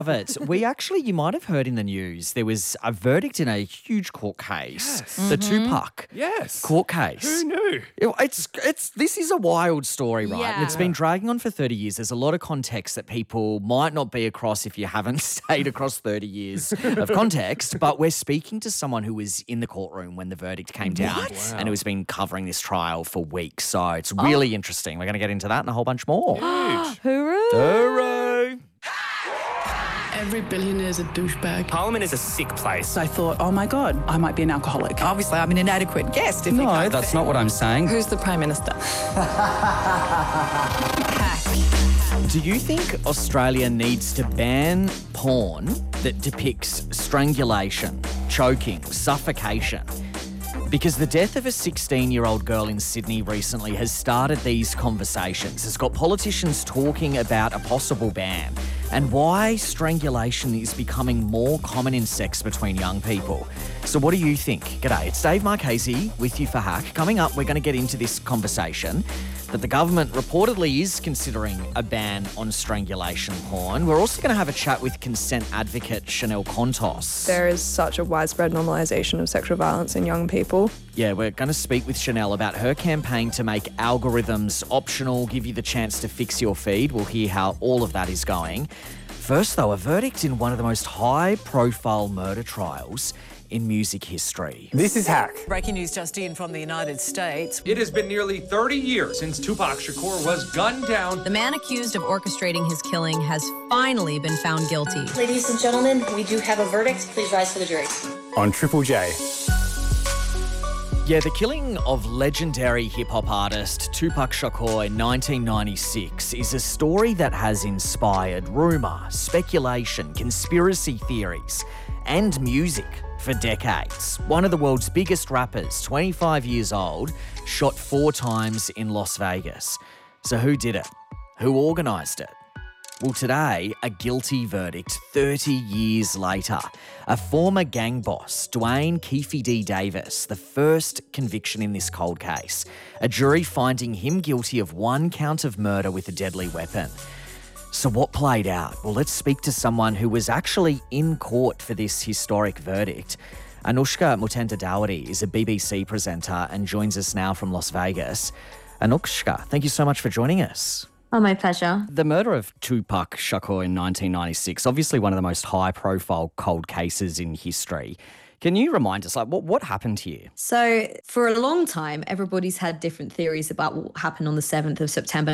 of it. You might have heard in the news, there was a verdict in a huge court case, the Tupac court case. Who knew? This is a wild story, right? Yeah. And it's been dragging on for 30 years. There's a lot of context that people might not be across if you haven't stayed across 30 years of context, but we're speaking to someone who was in the courtroom when the verdict came down and who has been covering this trial for weeks. So it's really interesting. We're going to get into that and a whole bunch more. Huge. Hooray! Every billionaire is a douchebag. Parliament is a sick place. I thought, oh my God, I might be an alcoholic. Obviously, I'm an inadequate guest. No, that's not what I'm saying. Who's the Prime Minister? Do you think Australia needs to ban porn that depicts strangulation, choking, suffocation? Because the death of a 16-year-old girl in Sydney recently has started these conversations. It's got politicians talking about a possible ban and why strangulation is becoming more common in sex between young people. So what do you think? G'day, it's Dave Marchese with you for Hack. Coming up, we're going to get into this conversation that the government reportedly is considering a ban on strangulation porn. We're also going to have a chat with consent advocate Chanel Contos. There is such a widespread normalisation of sexual violence in young people. Yeah, we're going to speak with Chanel about her campaign to make algorithms optional, give you the chance to fix your feed. We'll hear how all of that is going. First, though, a verdict in one of the most high-profile murder trials in music history. This is Hack. Breaking news just in from the United States. It has been nearly 30 years since Tupac Shakur was gunned down. The man accused of orchestrating his killing has finally been found guilty. Ladies and gentlemen, we do have a verdict. Please rise for the jury. On Triple J. Yeah, the killing of legendary hip-hop artist Tupac Shakur in 1996 is a story that has inspired rumour, speculation, conspiracy theories, and music for decades. One of the world's biggest rappers, 25 years old, shot 4 times in Las Vegas. So who did it? Who organised it? Well, today, a guilty verdict 30 years later. A former gang boss, Dwayne Keefe D. Davis, the first conviction in this cold case. A jury finding him guilty of 1 count of murder with a deadly weapon. So what played out? Well, let's speak to someone who was actually in court for this historic verdict. Anushka Mutenda-Dawati is a BBC presenter and joins us now from Las Vegas. Anushka, thank you so much for joining us. Oh, my pleasure. The murder of Tupac Shakur in 1996, obviously one of the most high-profile cold cases in history. Can you remind us, what happened here? So for a long time, everybody's had different theories about what happened on the 7th of September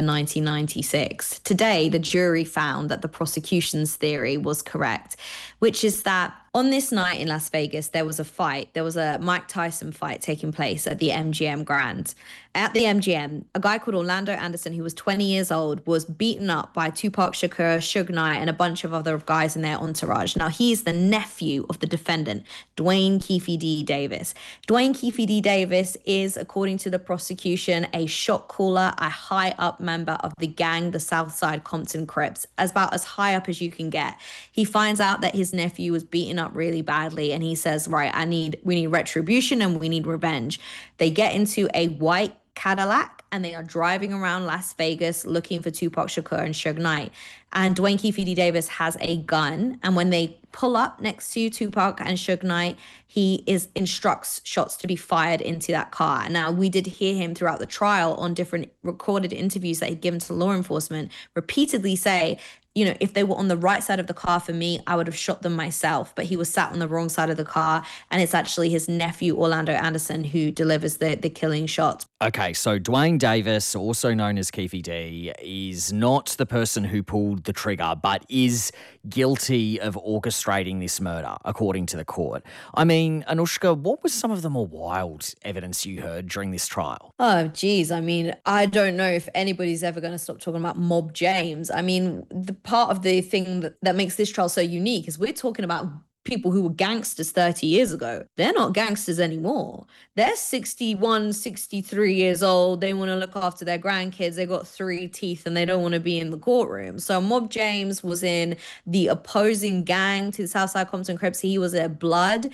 1996. Today, the jury found that the prosecution's theory was correct, which is that on this night in Las Vegas, there was a fight. There was a Mike Tyson fight taking place at the MGM Grand. At the MGM, a guy called Orlando Anderson, who was 20 years old, was beaten up by Tupac Shakur, Suge Knight, and a bunch of other guys in their entourage. Now, he's the nephew of the defendant, Dwayne Keefe D. Davis. Dwayne Keefe D. Davis is, according to the prosecution, a shot caller, a high-up member of the gang, the Southside Compton Crips, about as high up as you can get. He finds out that his nephew was beaten up really badly, and he says, right, we need retribution and we need revenge. They get into a white Cadillac and they are driving around Las Vegas looking for Tupac Shakur and Suge Knight. And Dwayne Keefe D. Davis has a gun, and when they pull up next to Tupac and Suge Knight, he instructs shots to be fired into that car. Now, we did hear him throughout the trial on different recorded interviews that he'd given to law enforcement repeatedly say, you know, if they were on the right side of the car for me, I would have shot them myself. But he was sat on the wrong side of the car, and it's actually his nephew, Orlando Anderson, who delivers the killing shot. Okay, so Dwayne Davis, also known as Keefe D, is not the person who pulled the trigger, but is guilty of orchestrating this murder, according to the court. I mean, Anushka, what was some of the more wild evidence you heard during this trial? Oh, geez. I mean, I don't know if anybody's ever going to stop talking about Mob James. I mean, the part of the thing that makes this trial so unique is we're talking about people who were gangsters 30 years ago. They're not gangsters anymore. They're 61, 63 years old. They want to look after their grandkids. They got 3 teeth and they don't want to be in the courtroom. So Mob James was in the opposing gang to the Southside Compton Crips. He was a Blood.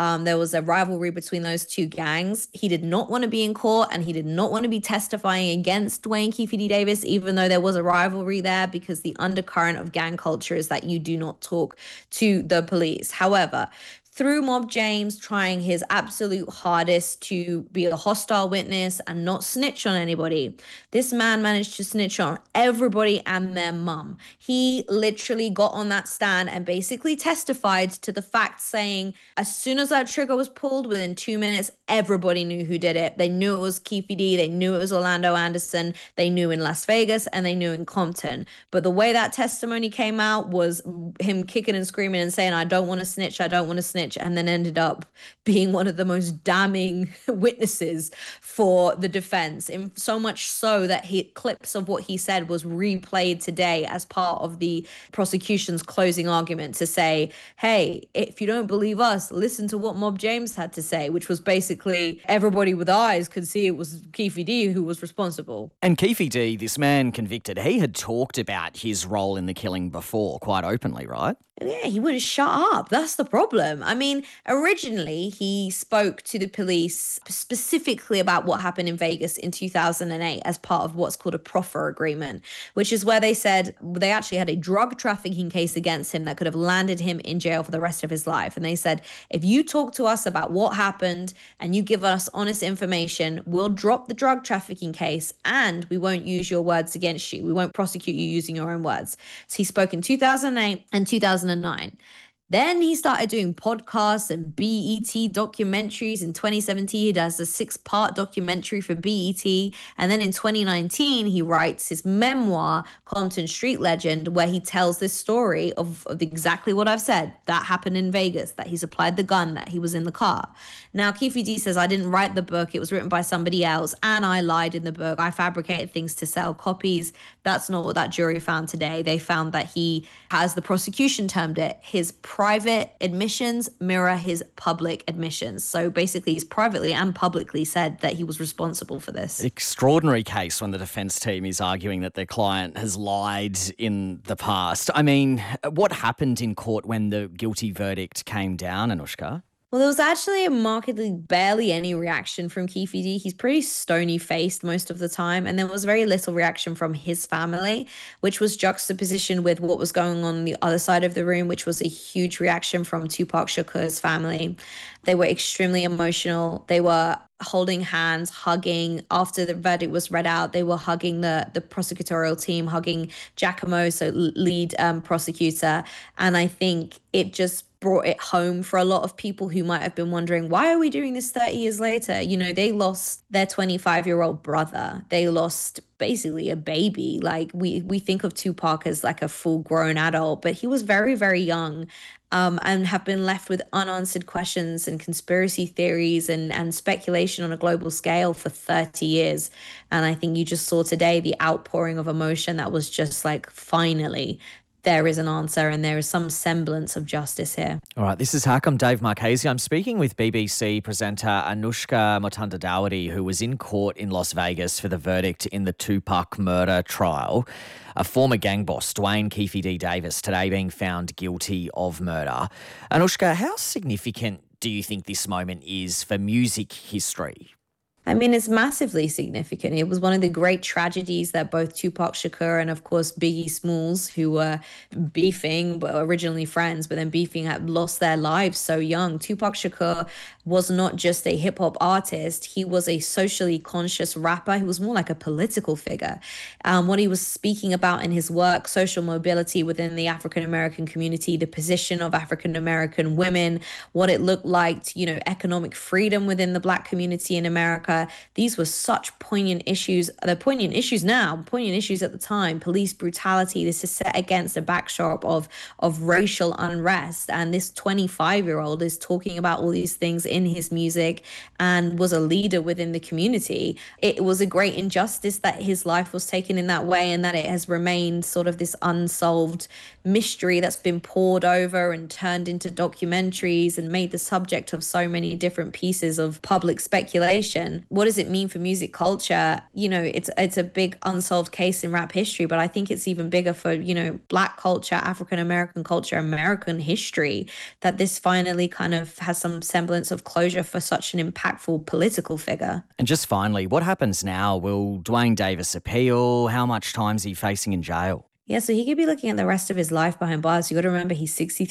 There was a rivalry between those two gangs. He did not want to be in court and he did not want to be testifying against Dwayne Keefe D. Davis, even though there was a rivalry there, because the undercurrent of gang culture is that you do not talk to the police. However, through Mob James trying his absolute hardest to be a hostile witness and not snitch on anybody, this man managed to snitch on everybody and their mum. He literally got on that stand and basically testified to the fact, saying as soon as that trigger was pulled, within 2 minutes, everybody knew who did it. They knew it was Keefe D, they knew it was Orlando Anderson, they knew in Las Vegas, and they knew in Compton. But the way that testimony came out was him kicking and screaming and saying, I don't want to snitch, I don't want to snitch, and then ended up being one of the most damning witnesses for the defense. And so much so that clips of what he said was replayed today as part of the prosecution's closing argument to say, hey, if you don't believe us, listen to what Mob James had to say, which was basically everybody with eyes could see it was Keefe D who was responsible. And Keefe D, this man convicted, he had talked about his role in the killing before quite openly, right? Yeah, he would have shut up. That's the problem. I mean, originally he spoke to the police specifically about what happened in Vegas in 2008 as part of what's called a proffer agreement, which is where they said they actually had a drug trafficking case against him that could have landed him in jail for the rest of his life. And they said, if you talk to us about what happened and you give us honest information, we'll drop the drug trafficking case and we won't use your words against you. We won't prosecute you using your own words. So he spoke in 2008 and 2009. Then he started doing podcasts and BET documentaries. In 2017, he does a 6-part documentary for BET. And then in 2019, he writes his memoir, Compton Street Legend, where he tells this story of exactly what I've said. That happened in Vegas, that he supplied the gun, that he was in the car. Now, Keefe D says, I didn't write the book. It was written by somebody else. And I lied in the book. I fabricated things to sell copies. That's not what that jury found today. They found that he, as the prosecution termed it, his private admissions mirror his public admissions. So basically, he's privately and publicly said that he was responsible for this. Extraordinary case when the defence team is arguing that their client has lied in the past. I mean, what happened in court when the guilty verdict came down, Anushka? Well, there was actually barely any reaction from Keefe D. He's pretty stony-faced most of the time, and there was very little reaction from his family, which was juxtaposition with what was going on the other side of the room, which was a huge reaction from Tupac Shakur's family. They were extremely emotional. They were holding hands, hugging. After the verdict was read out, they were hugging the prosecutorial team, hugging Giacomo, so lead prosecutor. And I think it just brought it home for a lot of people who might have been wondering, why are we doing this 30 years later? You know, they lost their 25-year-old brother. They lost basically a baby. Like we think of Tupac as like a full-grown adult, but he was very, very young. And have been left with unanswered questions and conspiracy theories and speculation on a global scale for 30 years. And I think you just saw today the outpouring of emotion that was just like, finally, there is an answer and there is some semblance of justice here. All right, this is Hack. I'm Dave Marchese. I'm speaking with BBC presenter Anushka Motunda-Dawadi, who was in court in Las Vegas for the verdict in the Tupac murder trial. A former gang boss, Dwayne Keefe D. Davis, today being found guilty of murder. Anushka, how significant do you think this moment is for music history? I mean, it's massively significant. It was one of the great tragedies that both Tupac Shakur and, of course, Biggie Smalls, who were beefing, but originally friends, but then beefing, had lost their lives so young. Tupac Shakur was not just a hip-hop artist. He was a socially conscious rapper. He was more like a political figure. What he was speaking about in his work, social mobility within the African-American community, the position of African-American women, what it looked like, economic freedom within the Black community in America. These were such poignant issues. They're poignant issues now, poignant issues at the time. Police brutality. This is set against a backdrop of racial unrest. And this 25-year-old is talking about all these things in his music and was a leader within the community. It was a great injustice that his life was taken in that way and that it has remained sort of this unsolved mystery that's been poured over and turned into documentaries and made the subject of so many different pieces of public speculation. What does it mean for music culture? You know, it's a big unsolved case in rap history, but I think it's even bigger for, you know, Black culture, African American culture, American history, that this finally kind of has some semblance of closure for such an impactful political figure. And just finally, what happens now? Will Dwayne Davis appeal? How much time is he facing in jail? Yeah, so he could be looking at the rest of his life behind bars. You got to remember he's 63